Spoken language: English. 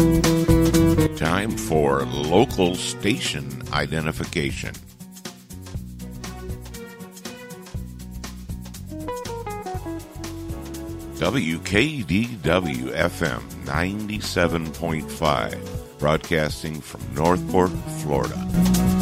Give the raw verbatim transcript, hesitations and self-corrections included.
Time for local station identification. W K D W F M ninety-seven point five, broadcasting from Northport, Florida.